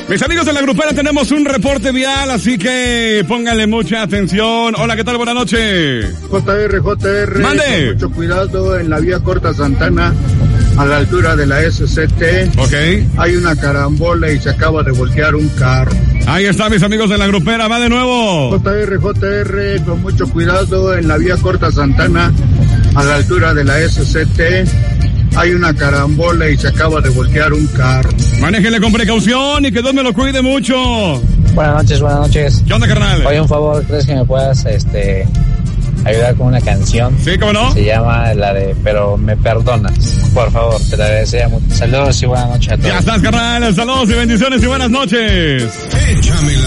Mis amigos de la grupera, tenemos un reporte vial, así que pónganle mucha atención. Hola, ¿qué tal? Buenas noches. JR. Mande. Con mucho cuidado en la vía Corta Santana, a la altura de la SCT. Ok. Hay una carambola y se acaba de voltear un carro. Ahí está, mis amigos de la grupera, va de nuevo. JR, con mucho cuidado en la vía Corta Santana, a la altura de la SCT. Hay una carambola y se acaba de voltear un carro. Manéjele con precaución y que Dios me lo cuide mucho. Buenas noches. ¿Qué onda, carnal? Oye, un favor, ¿crees que me puedas, ayudar con una canción? Sí, ¿cómo no? Se llama la de Pero me perdonas. Por favor, te la agradecería mucho. Saludos y buenas noches a todos. Ya estás, carnal. Saludos y bendiciones y buenas noches. Échamela.